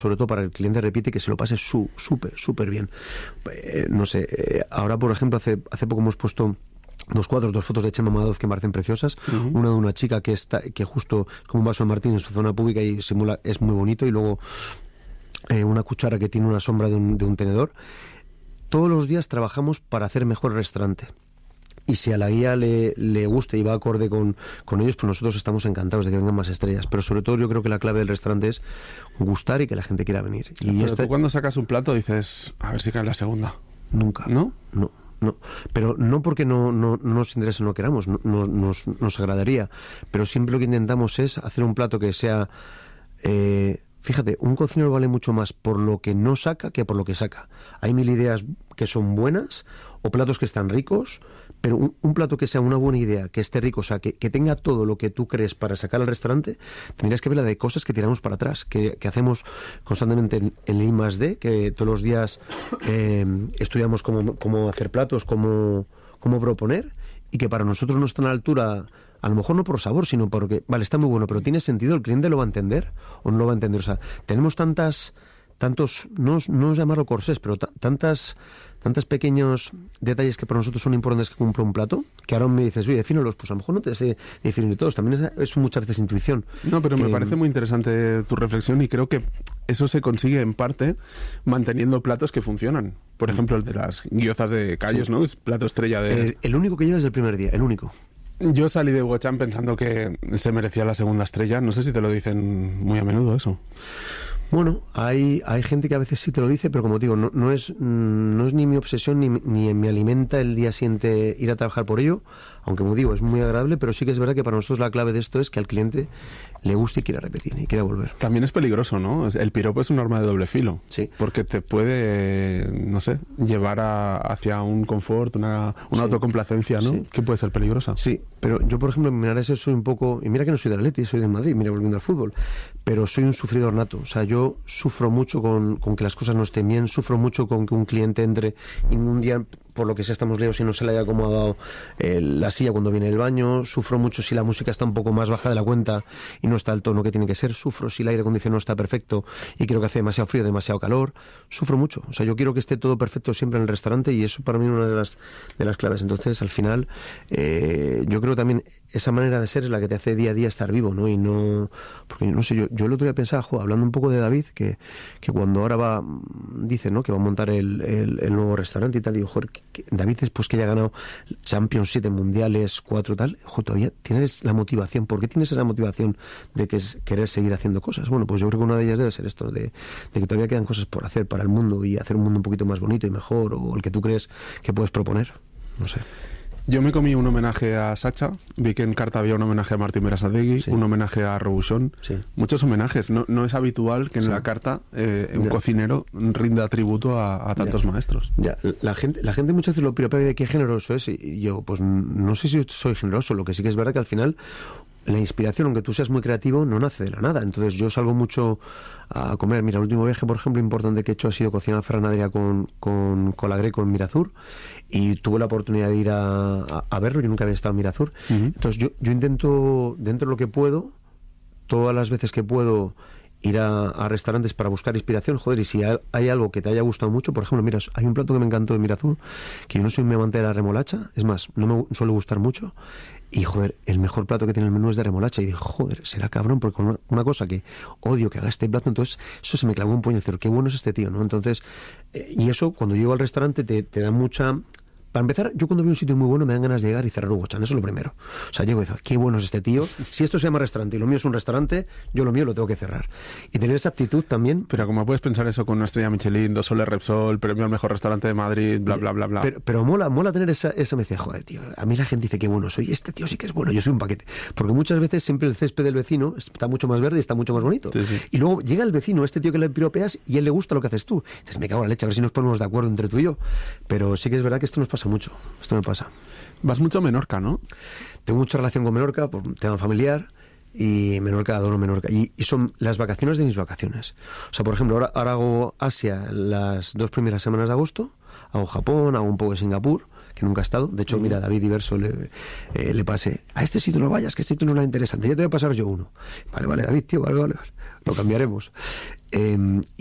sobre todo para el cliente repite, que se lo pase súper bien. No sé, ahora por ejemplo hace poco hemos puesto dos fotos de Chema Madoz que me parecen preciosas. Una de una chica que justo como un vaso de Martín en su zona pública y simula, es muy bonito, y luego una cuchara que tiene una sombra de un tenedor. Todos los días trabajamos para hacer mejor el restaurante. Y si a la guía le gusta y va acorde con ellos, pues nosotros estamos encantados de que vengan más estrellas. Pero sobre todo yo creo que la clave del restaurante es gustar y que la gente quiera venir. Pero tú cuando sacas un plato dices, a ver si cae la segunda. Nunca. ¿No? No. Pero no porque no nos interese o no queramos, nos agradaría. Pero siempre lo que intentamos es hacer un plato que sea... fíjate, un cocinero vale mucho más por lo que no saca que por lo que saca. Hay mil ideas que son buenas o platos que están ricos, pero un plato que sea una buena idea, que esté rico, o sea, que tenga todo lo que tú crees para sacar al restaurante, tendrías que ver la de cosas que tiramos para atrás, que hacemos constantemente en el I+D, que todos los días estudiamos cómo hacer platos, cómo proponer, y que para nosotros no están a la altura, a lo mejor no por sabor, sino porque, vale, está muy bueno, pero tiene sentido, el cliente lo va a entender o no lo va a entender. O sea, tenemos tantos, no llamarlo corsés, pero tantos pequeños detalles que para nosotros son importantes que cumpla un plato, que ahora me dices, oye, defínelos, pues a lo mejor no te sé definir todos, también es muchas veces intuición. No, pero me parece muy interesante tu reflexión y creo que eso se consigue en parte manteniendo platos que funcionan. Por ejemplo, el de las guiozas de Callos, ¿no? Es plato estrella de... el único que lleva desde el primer día, el único. Yo salí de Hugo Chan pensando que se merecía la segunda estrella. No sé si te lo dicen muy a menudo eso. Bueno, hay gente que a veces sí te lo dice, pero como digo, no es ni mi obsesión ni me alimenta el día siguiente ir a trabajar por ello, aunque como digo, es muy agradable, pero sí que es verdad que para nosotros la clave de esto es que al cliente le guste y quiera repetir y quiera volver. También es peligroso, ¿no? El piropo es un arma de doble filo. Sí. Porque te puede, no sé, llevar hacia un confort, una autocomplacencia, ¿no? Sí. Que puede ser peligrosa. Sí, pero yo, por ejemplo, en Ares soy un poco... Y mira que no soy del Atleti, soy del Madrid, mira, volviendo al fútbol. Pero soy un sufridor nato. O sea, yo sufro mucho con que las cosas no estén bien, sufro mucho con que un cliente entre y un día, por lo que sea, estamos lejos y no se le haya acomodado la silla cuando viene del baño, sufro mucho si la música está un poco más baja de la cuenta y no está al tono que tiene que ser, sufro si el aire acondicionado está perfecto y creo que hace demasiado frío, demasiado calor, sufro mucho. O sea, yo quiero que esté todo perfecto siempre en el restaurante y eso para mí es una de las claves. Entonces, al final, yo creo también esa manera de ser es la que te hace día a día estar vivo, ¿no? Y no... Porque, no sé, yo el otro día pensaba, hablando un poco de David, que cuando ahora dice, ¿no?, que va a montar el nuevo restaurante y tal, digo, joder, David, después que haya ganado Champions 7 mundiales, 4 tal, todavía tienes la motivación. ¿Por qué tienes esa motivación de que es querer seguir haciendo cosas? Bueno, pues yo creo que una de ellas debe ser esto, de que todavía quedan cosas por hacer para el mundo y hacer un mundo un poquito más bonito y mejor, o el que tú crees que puedes proponer. No sé. Yo me comí un homenaje a Sacha, vi que en carta había un homenaje a Martín Berasategui, sí, un homenaje a Robuchon, sí, muchos homenajes. No es habitual que en la carta un cocinero rinda tributo a tantos maestros. Ya, la gente muchas veces lo piropea de qué generoso es, y yo pues no sé si soy generoso, lo que sí que es verdad que al final la inspiración, aunque tú seas muy creativo, no nace de la nada. Entonces yo salgo mucho a comer. Mira, el último viaje, por ejemplo, importante que he hecho ha sido cocinar a Ferran Adrià con la Greco en Mirazur, y tuve la oportunidad de ir a verlo. Yo nunca había estado en Mirazur. Entonces yo intento, dentro de lo que puedo, todas las veces que puedo, ir a restaurantes para buscar inspiración. Joder, y si hay algo que te haya gustado mucho, por ejemplo, mira, hay un plato que me encantó de Mirazur, que yo no soy muy amante de la remolacha, es más, no me suele gustar mucho, y joder, el mejor plato que tiene el menú es de remolacha, y dije, joder, será cabrón, porque con una cosa que odio que haga este plato, entonces eso se me clavó un puño de cero, qué bueno es este tío, ¿no? Entonces, y eso, cuando llego al restaurante te da mucha... Para empezar, yo cuando veo un sitio muy bueno me dan ganas de llegar y cerrar Hugo Chan, eso es lo primero. O sea, llego y digo, qué bueno es este tío. Si esto se llama restaurante y lo mío es un restaurante, yo lo mío lo tengo que cerrar. Y tener esa actitud también... Pero ¿cómo puedes pensar eso con una estrella Michelin, 2 soles Repsol, premio al mejor restaurante de Madrid, bla, bla, bla, bla? Pero mola tener esa me dice, joder, tío, a mí la gente dice qué bueno soy, este tío sí que es bueno, yo soy un paquete. Porque muchas veces siempre el césped del vecino está mucho más verde y está mucho más bonito. Sí, sí. Y luego llega el vecino, este tío que le piropeas, y él le gusta lo que haces tú. Dices, me cago en la leche, a ver si nos ponemos de acuerdo entre tú y yo. Pero sí que es verdad que esto nos pasa mucho. Esto me pasa. Vas mucho a Menorca, ¿no? Tengo mucha relación con Menorca por un tema familiar, y Menorca, adoro Menorca, y son las vacaciones de mis vacaciones. O sea, por ejemplo, ahora hago Asia las 2 primeras semanas de agosto, hago Japón, hago un poco de Singapur, que nunca he estado. De hecho, mira, David Diverso le pasé, a este sitio no vayas, que este sitio no es interesante, ya te voy a pasar yo uno. Vale, David, tío, vale. lo cambiaremos.